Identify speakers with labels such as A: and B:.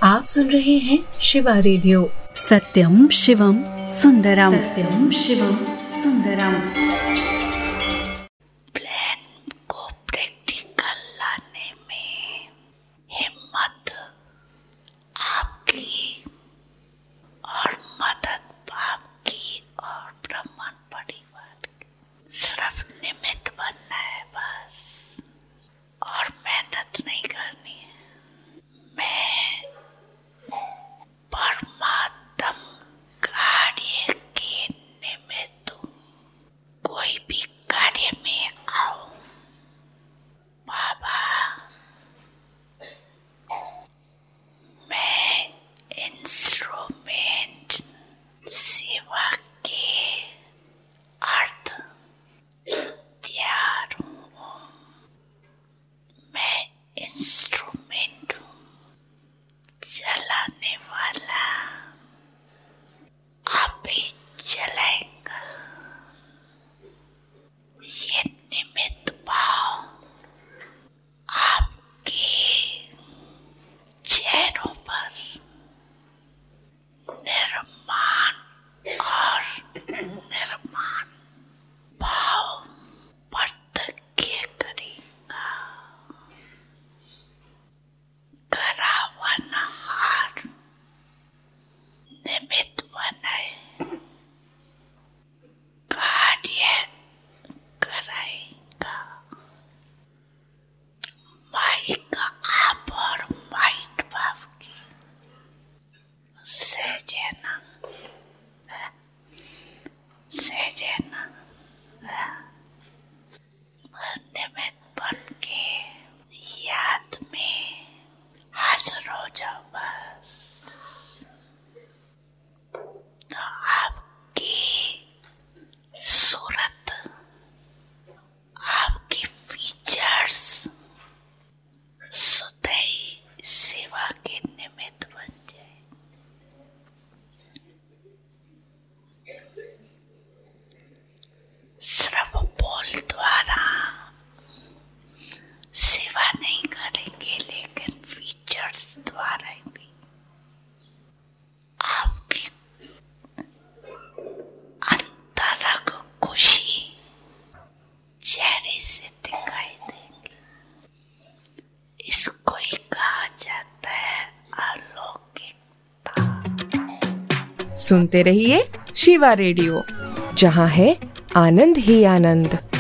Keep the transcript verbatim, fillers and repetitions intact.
A: आप सुन रहे हैं शिवा रेडियो।
B: सत्यम शिवम सुंदरम, सत्यम शिवम सुंदरम।
C: प्लान को प्रैक्टिकल लाने में हिम्मत आपकी और मदद आपकी और ब्रह्मांड परिवार की। सिर्फ निमित्त बनना है बस, और मेहनत नहीं करनी है। मैं परमात्म कार्य के निमित्त हूँ। कोई भी कार्य में आओ बाबा, मैं इंस्ट्रूमेंट सेवा के अर्थ तैयार हूँ। मैं इंस्ट्रूमेंट हूँ, चलाने वाला आप ही चलाएगा। ये निमित्त भाव आपके चेहरों पर निर्माण और निर्माण भाव प्रतिज्ञा करेगा। करावन हार निमित्त बनाए, कार्य कराएगा। माई का आप और माइट भाव की सहजना सहजना निमित्त बन के याद में हाजिर हो जाओ बस। तो आपकी सूरत, आपकी फीचर्स सुधई सेवा के निमित्त बन जाए। सिर्फ बोल द्वारा सेवा नहीं करेंगे, लेकिन फीचर्स द्वारा भी आपकी अंतरंग खुशी चेहरे से दिखाई देंगे। इसको ही कहा जाता है अलौकिकता।
A: सुनते रहिए शिवा रेडियो, जहाँ है आनंद ही आनंद।